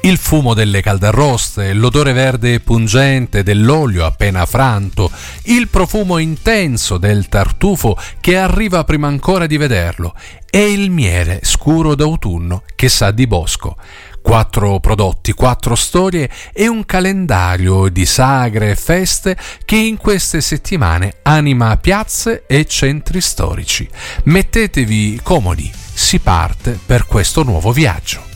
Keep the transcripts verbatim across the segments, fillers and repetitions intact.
Il fumo delle caldarroste, l'odore verde pungente dell'olio appena franto, il profumo intenso del tartufo che arriva prima ancora di vederlo e il miele scuro d'autunno che sa di bosco. Quattro prodotti, quattro storie e un calendario di sagre e feste che in queste settimane anima piazze e centri storici. Mettetevi comodi, si parte per questo nuovo viaggio.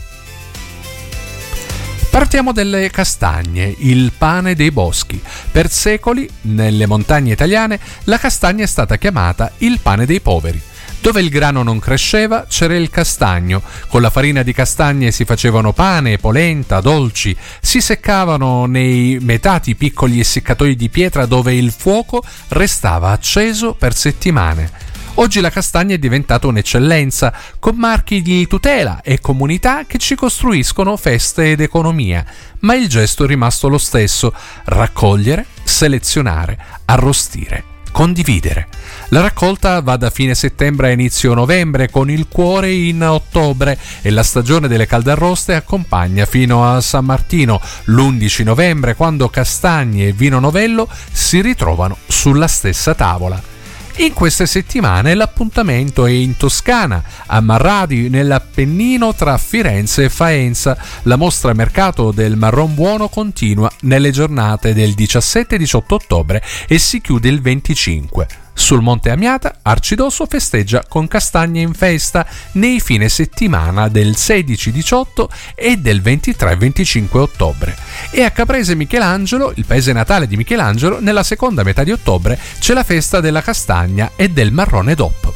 Partiamo dalle castagne, il pane dei boschi. Per secoli, nelle montagne italiane, la castagna è stata chiamata il pane dei poveri. Dove il grano non cresceva c'era il castagno. Con la farina di castagne si facevano pane, polenta, dolci. Si seccavano nei metati piccoli essiccatoi di pietra dove il fuoco restava acceso per settimane. Oggi la castagna è diventata un'eccellenza, con marchi di tutela e comunità che ci costruiscono feste ed economia, ma il gesto è rimasto lo stesso: raccogliere, selezionare, arrostire, condividere. La raccolta va da fine settembre a inizio novembre, con il cuore in ottobre, e la stagione delle caldarroste accompagna fino a San Martino, l'undici novembre, quando castagne e vino novello si ritrovano sulla stessa tavola. In queste settimane l'appuntamento è in Toscana, a Marradi, nell'Appennino tra Firenze e Faenza. La mostra mercato del marron buono continua nelle giornate del diciassette e diciotto ottobre e si chiude il venticinque. Sul Monte Amiata, Arcidosso festeggia con castagne in festa nei fine settimana del sedici diciotto e del ventitré venticinque ottobre. E a Caprese Michelangelo, il paese natale di Michelangelo, nella seconda metà di ottobre c'è la festa della castagna e del marrone D O P.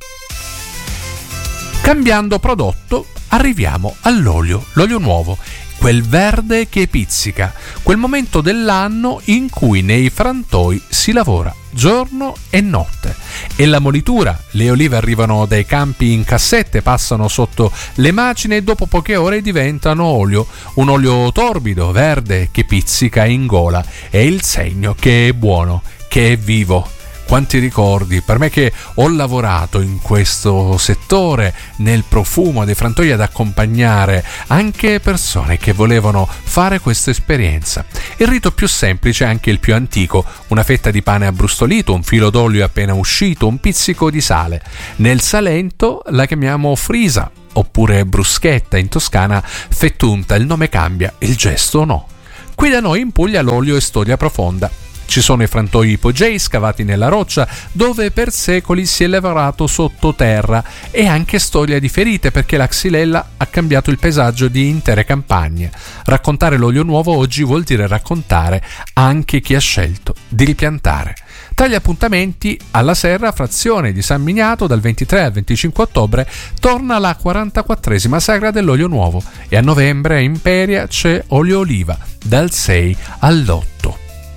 Cambiando prodotto, arriviamo all'olio, l'olio nuovo, quel verde che pizzica, quel momento dell'anno in cui nei frantoi si lavora giorno e notte. E la molitura, le olive arrivano dai campi in cassette, passano sotto le macine e dopo poche ore diventano olio, un olio torbido, verde, che pizzica in gola. È il segno che è buono, che è vivo. Quanti ricordi, per me che ho lavorato in questo settore, nel profumo dei frantoi, ad accompagnare anche persone che volevano fare questa esperienza. Il rito più semplice è anche il più antico: una fetta di pane abbrustolito, un filo d'olio appena uscito, un pizzico di sale. Nel Salento la chiamiamo frisa, oppure bruschetta, in Toscana fettunta, il nome cambia, il gesto no. Qui da noi in Puglia l'olio è storia profonda. Ci sono i frantoi ipogei scavati nella roccia, dove per secoli si è lavorato sottoterra, e anche storia di ferite, perché la xylella ha cambiato il paesaggio di intere campagne. Raccontare l'olio nuovo oggi vuol dire raccontare anche chi ha scelto di ripiantare. Tra gli appuntamenti, alla Serra, frazione di San Miniato, dal ventitré al venticinque ottobre torna la quarantaquattresima sagra dell'olio nuovo, e a novembre a Imperia c'è olio oliva, dal sei all'otto.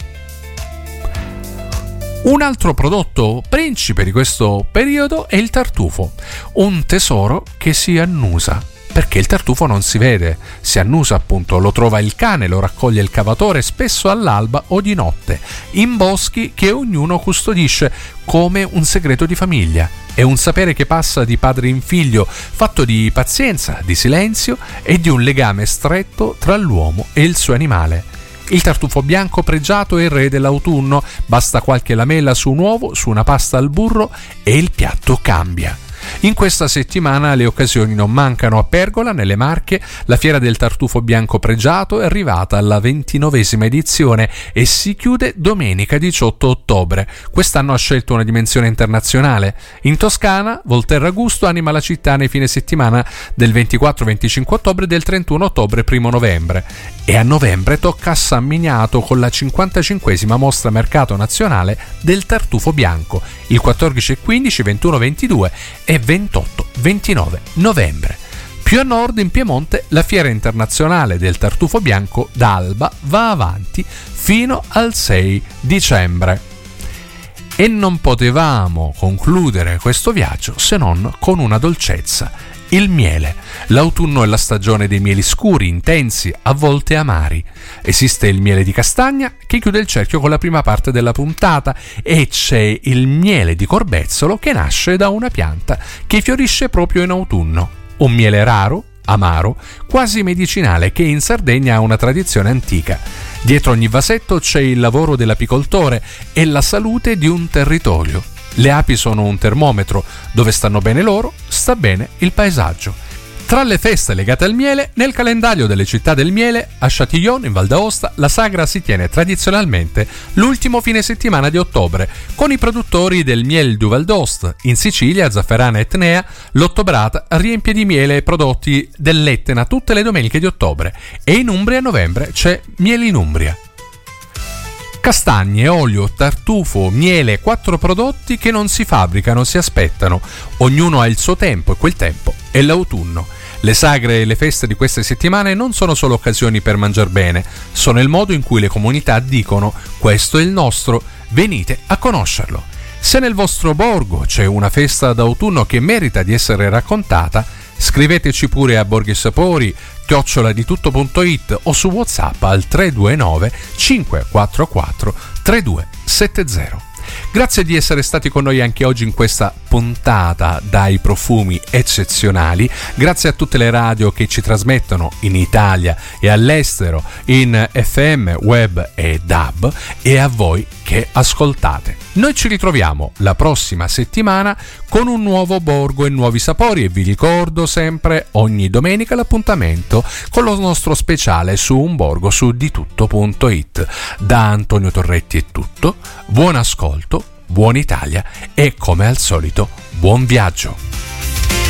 Un altro prodotto principe di questo periodo è il tartufo, un tesoro che si annusa, perché il tartufo non si vede, si annusa appunto, lo trova il cane, lo raccoglie il cavatore, spesso all'alba o di notte, in boschi che ognuno custodisce come un segreto di famiglia. È un sapere che passa di padre in figlio, fatto di pazienza, di silenzio e di un legame stretto tra l'uomo e il suo animale. Il tartufo bianco pregiato è il re dell'autunno, basta qualche lamella su un uovo, su una pasta al burro e il piatto cambia. In questa settimana le occasioni non mancano. A Pergola, nelle Marche, la fiera del tartufo bianco pregiato è arrivata alla ventinovesima edizione e si chiude domenica diciotto ottobre. Quest'anno ha scelto una dimensione internazionale. In Toscana, Volterragusto anima la città nei fine settimana del ventiquattro venticinque ottobre e del trentuno ottobre primo novembre. E a novembre tocca a San Miniato con la cinquantacinquesima mostra mercato nazionale del tartufo bianco, il quattordici e quindici, ventuno ventidue e ventotto ventinove novembre. Più a nord, in Piemonte, la fiera internazionale del tartufo bianco d'Alba va avanti fino al sei dicembre. E non potevamo concludere questo viaggio se non con una dolcezza: il miele. L'autunno è la stagione dei mieli scuri, intensi, a volte amari. Esiste il miele di castagna, che chiude il cerchio con la prima parte della puntata, e c'è il miele di corbezzolo, che nasce da una pianta che fiorisce proprio in autunno. Un miele raro, amaro, quasi medicinale, che in Sardegna ha una tradizione antica. Dietro ogni vasetto c'è il lavoro dell'apicoltore e la salute di un territorio. Le api sono un termometro, dove stanno bene loro, sta bene il paesaggio. Tra le feste legate al miele, nel calendario delle città del miele, a Châtillon, in Val d'Aosta, la sagra si tiene tradizionalmente l'ultimo fine settimana di ottobre, con i produttori del miel du Val d'Aosta. In Sicilia, Zafferana e Etnea, l'Ottobrata riempie di miele i prodotti dell'Etna tutte le domeniche di ottobre, e in Umbria a novembre c'è Miele in Umbria. Castagne, olio, tartufo, miele, quattro prodotti che non si fabbricano, si aspettano. Ognuno ha il suo tempo e quel tempo è l'autunno. Le sagre e le feste di queste settimane non sono solo occasioni per mangiar bene, sono il modo in cui le comunità dicono: questo è il nostro, venite a conoscerlo. Se nel vostro borgo c'è una festa d'autunno che merita di essere raccontata, scriveteci pure a borghisapori chiocciola di tutto punto it o su WhatsApp al tre due nove cinque quattro quattro tre due sette zero. Grazie di essere stati con noi anche oggi in questa puntata dai profumi eccezionali. Grazie a tutte le radio che ci trasmettono in Italia e all'estero, in F M, web e D A B, e a voi che ascoltate. Noi ci ritroviamo la prossima settimana con un nuovo borgo e nuovi sapori, e vi ricordo sempre ogni domenica l'appuntamento con lo nostro speciale su un borgo su di tutto punto it. Da Antonio Torretti è tutto, buon ascolto, buona Italia e come al solito buon viaggio.